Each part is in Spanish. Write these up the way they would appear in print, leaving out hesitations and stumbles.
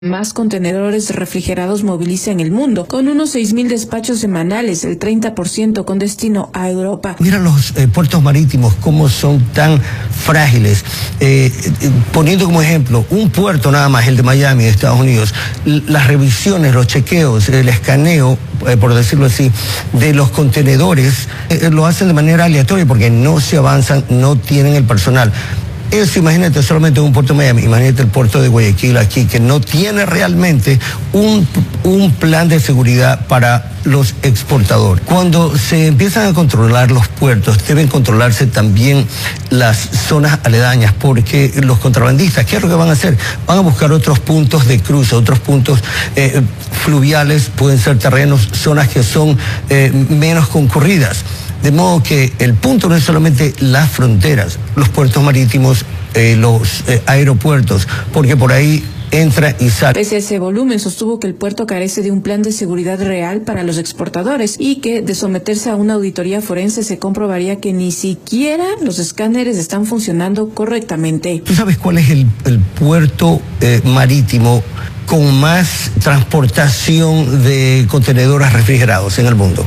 Más contenedores refrigerados moviliza en el mundo, con unos 6.000 despachos semanales, el 30% con destino a Europa. Mira los puertos marítimos, cómo son tan frágiles. Poniendo como ejemplo, un puerto nada más, el de Miami, de Estados Unidos, las revisiones, los chequeos, el escaneo, por decirlo así, de los contenedores, lo hacen de manera aleatoria porque no se avanzan, no tienen el personal. Eso, imagínate, solamente un puerto de Miami, imagínate el puerto de Guayaquil aquí, que no tiene realmente un plan de seguridad para los exportadores. Cuando se empiezan a controlar los puertos, deben controlarse también las zonas aledañas, porque los contrabandistas, ¿qué es lo que van a hacer? Van a buscar otros puntos de cruce, otros puntos fluviales, pueden ser terrenos, zonas que son menos concurridas. De modo que el punto no es solamente las fronteras, los puertos marítimos, los aeropuertos, porque por ahí entra y sale. Pese a ese volumen, sostuvo que el puerto carece de un plan de seguridad real para los exportadores y que, de someterse a una auditoría forense, se comprobaría que ni siquiera los escáneres están funcionando correctamente. ¿Tú sabes cuál es el puerto marítimo con más transportación de contenedores refrigerados en el mundo?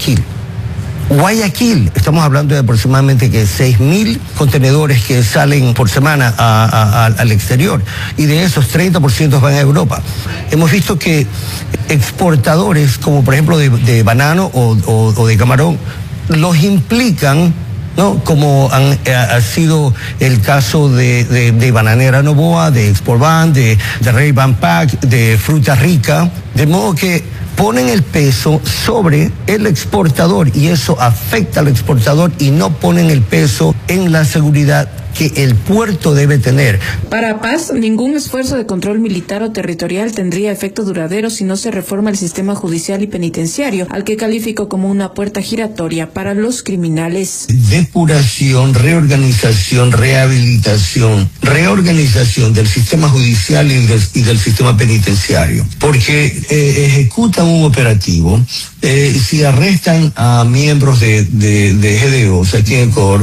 Guayaquil, estamos hablando de aproximadamente que 6.000 contenedores que salen por semana al exterior, y de esos 30% van a Europa. Hemos visto que exportadores, como por ejemplo de banano o de camarón, los implican, ¿no? Como ha sido el caso de Bananera Novoa, de Exportban, de Ray-Ban Pack, de Fruta Rica, de modo que ponen el peso sobre el exportador y eso afecta al exportador y no ponen el peso en la seguridad que el puerto debe tener. Para Paz, ningún esfuerzo de control militar o territorial tendría efecto duradero si no se reforma el sistema judicial y penitenciario, al que calificó como una puerta giratoria para los criminales. Depuración, reorganización, rehabilitación, reorganización del sistema judicial y del sistema penitenciario, porque ejecutan un operativo. Si arrestan a miembros de GDOs aquí en Ecuador,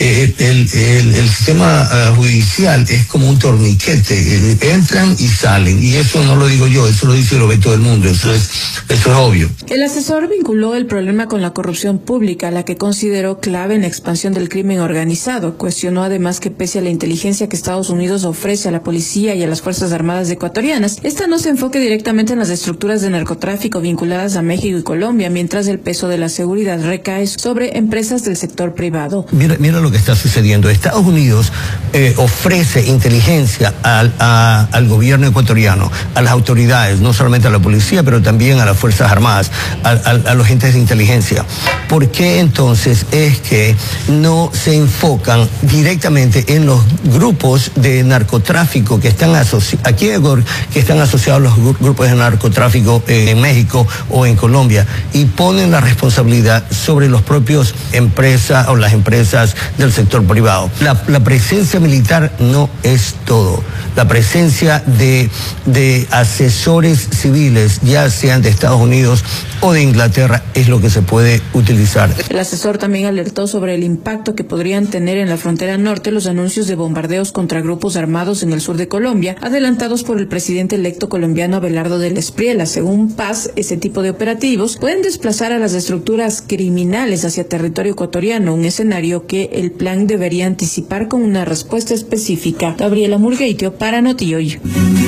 el sistema judicial es como un torniquete, entran y salen, y eso no lo digo yo, eso lo dice y lo ve todo el mundo, eso es obvio. El asesor vinculó el problema con la corrupción pública, la que consideró clave en la expansión del crimen organizado. Cuestionó además que pese a la inteligencia que Estados Unidos ofrece a la policía y a las Fuerzas Armadas ecuatorianas, esta no se enfoque directamente en las estructuras de narcotráfico vinculadas a México y Colombia, mientras el peso de la seguridad recae sobre empresas del sector privado. Mira lo que está sucediendo. Estados Unidos ofrece inteligencia al gobierno ecuatoriano, a las autoridades, no solamente a la policía, pero también a las Fuerzas Armadas, a los agentes de inteligencia. ¿Por qué entonces es que no se enfocan directamente en los grupos de narcotráfico que están aquí en Ecuador, que están asociados a los grupos de narcotráfico en México o en Colombia, y ponen la responsabilidad sobre los propios empresas o las empresas del sector privado? La presencia militar no es todo. La presencia de asesores civiles, ya sean de Estados Unidos o de Inglaterra, es lo que se puede utilizar. El asesor también alertó sobre el impacto que podrían tener en la frontera norte los anuncios de bombardeos contra grupos armados en el sur de Colombia, adelantados por el presidente electo colombiano Abelardo del Espriella. Según Paz, ese tipo de operativos pueden desplazar a las estructuras criminales hacia territorio ecuatoriano, un escenario que el plan debería anticipar con una respuesta específica. Gabriela Murgueitio para Notihoy.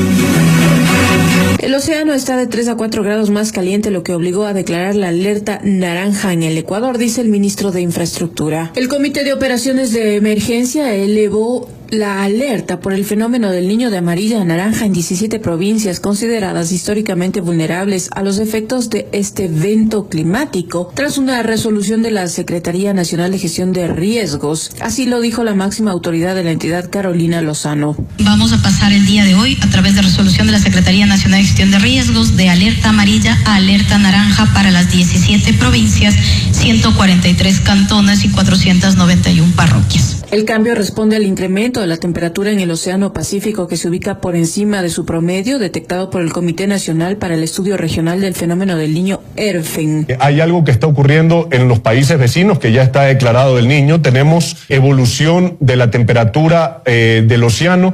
El océano está de 3 a 4 grados más caliente, lo que obligó a declarar la alerta naranja en el Ecuador, dice el ministro de Infraestructura. El Comité de Operaciones de Emergencia elevó la alerta por el fenómeno del Niño de amarilla a naranja en 17 provincias consideradas históricamente vulnerables a los efectos de este evento climático, tras una resolución de la Secretaría Nacional de Gestión de Riesgos. Así lo dijo la máxima autoridad de la entidad, Carolina Lozano. Vamos a pasar el día de hoy, a través de resolución de la Secretaría Nacional de Gestión de Riesgos, de alerta amarilla a alerta naranja para las 17 provincias, 143 cantones y 491 parroquias. El cambio responde al incremento de la temperatura en el Océano Pacífico, que se ubica por encima de su promedio, detectado por el Comité Nacional para el Estudio Regional del Fenómeno del Niño, ERFEN. Hay algo que está ocurriendo en los países vecinos, que ya está declarado el Niño. Tenemos evolución de la temperatura del océano,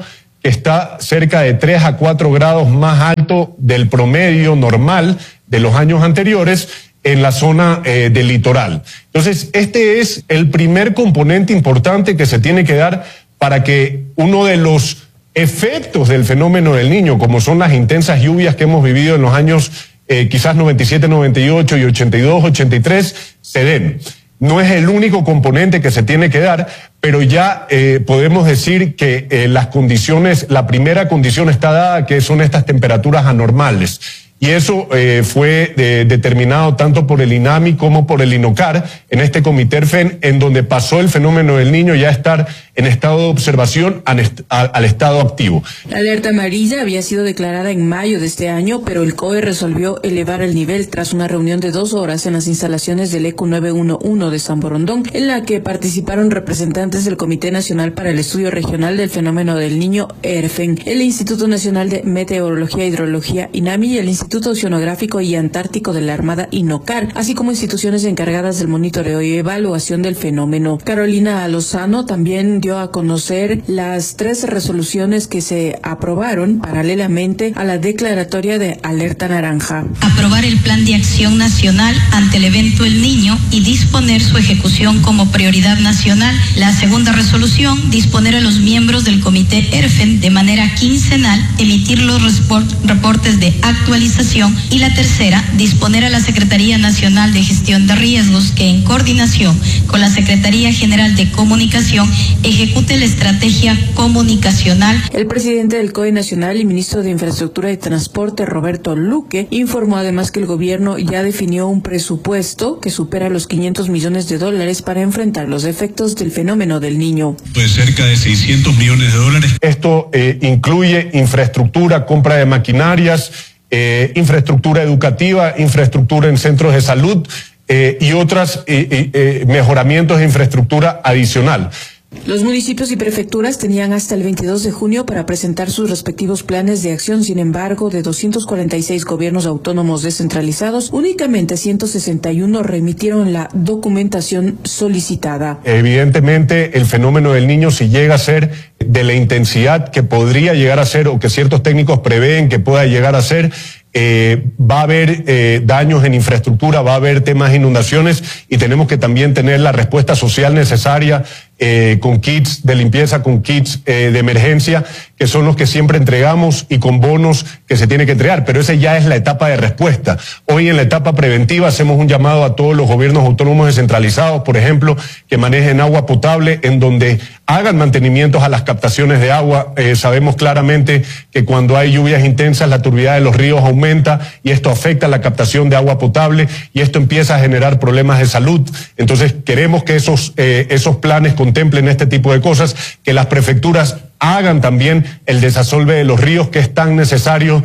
que está cerca de 3 a 4 grados más alto del promedio normal de los años anteriores en la zona del litoral. Entonces, este es el primer componente importante que se tiene que dar para que uno de los efectos del fenómeno del Niño, como son las intensas lluvias que hemos vivido en los años quizás 97, 98 y 82, 83, se den. No es el único componente que se tiene que dar, pero ya podemos decir que las condiciones, la primera condición está dada, que son estas temperaturas anormales. Y eso fue determinado tanto por el INAMI como por el INOCAR en este comité ERFEN, en donde pasó el fenómeno del Niño ya a estar en estado de observación al estado activo. La alerta amarilla había sido declarada en mayo de este año, pero el COE resolvió elevar el nivel tras una reunión de 2 horas en las instalaciones del ECO 911 de San Borondón, en la que participaron representantes del Comité Nacional para el Estudio Regional del Fenómeno del Niño, ERFEN, el Instituto Nacional de Meteorología e Hidrología, INAMI, y el Instituto Oceanográfico y Antártico de la Armada, INOCAR, así como instituciones encargadas del monitoreo y evaluación del fenómeno. Carolina Lozano también dio a conocer las 3 resoluciones que se aprobaron paralelamente a la declaratoria de alerta naranja. Aprobar el Plan de Acción Nacional ante el evento El Niño y disponer su ejecución como prioridad nacional. La segunda resolución, disponer a los miembros del Comité ERFEN de manera quincenal emitir los reportes de actualización. Y la tercera, disponer a la Secretaría Nacional de Gestión de Riesgos que en coordinación con la Secretaría General de Comunicación ejecute la estrategia comunicacional. El presidente del COE Nacional y ministro de Infraestructura y Transporte, Roberto Luque, informó además que el gobierno ya definió un presupuesto que supera los $500 millones para enfrentar los efectos del fenómeno del Niño. Pues cerca de $600 millones. Esto incluye infraestructura, compra de maquinarias, infraestructura educativa, infraestructura en centros de salud y otros mejoramientos de infraestructura adicional. Los municipios y prefecturas tenían hasta el 22 de junio para presentar sus respectivos planes de acción. Sin embargo, de 246 gobiernos autónomos descentralizados, únicamente 161 remitieron la documentación solicitada. Evidentemente, el fenómeno del Niño, si llega a ser de la intensidad que podría llegar a ser o que ciertos técnicos prevén que pueda llegar a ser, va a haber daños en infraestructura, va a haber temas de inundaciones y tenemos que también tener la respuesta social necesaria con kits de limpieza, con kits de emergencia, que son los que siempre entregamos y con bonos que se tiene que entregar, pero esa ya es la etapa de respuesta. Hoy en la etapa preventiva hacemos un llamado a todos los gobiernos autónomos descentralizados, por ejemplo, que manejen agua potable, en donde hagan mantenimientos a las captaciones de agua. Sabemos claramente que cuando hay lluvias intensas la turbidez de los ríos aumenta y esto afecta la captación de agua potable y esto empieza a generar problemas de salud. Entonces queremos que esos planes contemplen este tipo de cosas, que las prefecturas hagan también el desasolve de los ríos, que es tan necesario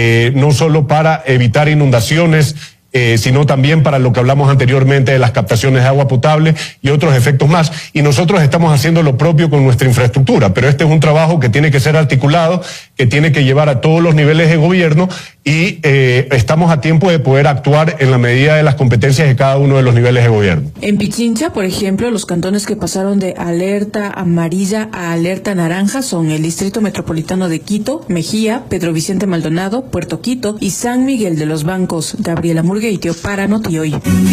no solo para evitar inundaciones, sino también para lo que hablamos anteriormente de las captaciones de agua potable y otros efectos más. Y nosotros estamos haciendo lo propio con nuestra infraestructura, pero este es un trabajo que tiene que ser articulado, que tiene que llevar a todos los niveles de gobierno y estamos a tiempo de poder actuar en la medida de las competencias de cada uno de los niveles de gobierno. En Pichincha, por ejemplo, los cantones que pasaron de alerta amarilla a alerta naranja son el Distrito Metropolitano de Quito, Mejía, Pedro Vicente Maldonado, Puerto Quito y San Miguel de los Bancos. Gabriela Murgueitio para Notihoy.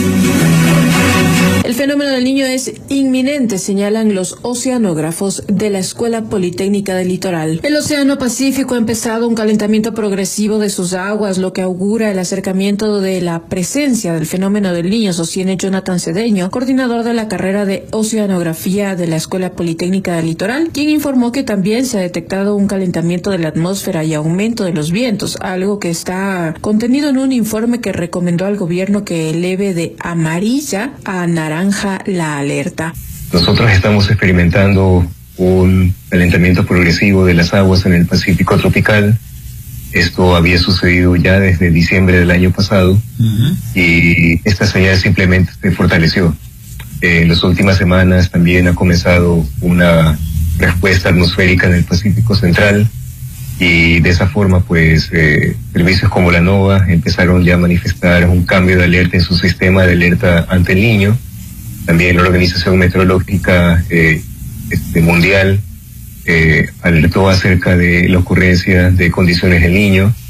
El fenómeno del Niño es inminente, señalan los oceanógrafos de la Escuela Politécnica del Litoral. El Océano Pacífico ha empezado un calentamiento progresivo de sus aguas, lo que augura el acercamiento de la presencia del fenómeno del Niño, sostiene Jonathan Cedeño, coordinador de la carrera de Oceanografía de la Escuela Politécnica del Litoral, quien informó que también se ha detectado un calentamiento de la atmósfera y aumento de los vientos, algo que está contenido en un informe que recomendó al gobierno que eleve de amarilla a naranja la alerta. Nosotros estamos experimentando un calentamiento progresivo de las aguas en el Pacífico tropical. Esto había sucedido ya desde diciembre del año pasado y esta señal simplemente se fortaleció. En las últimas semanas también ha comenzado una respuesta atmosférica en el Pacífico central y de esa forma pues servicios como la NOAA empezaron ya a manifestar un cambio de alerta en su sistema de alerta ante el Niño. También la Organización Meteorológica Mundial alertó acerca de la ocurrencia de condiciones del niño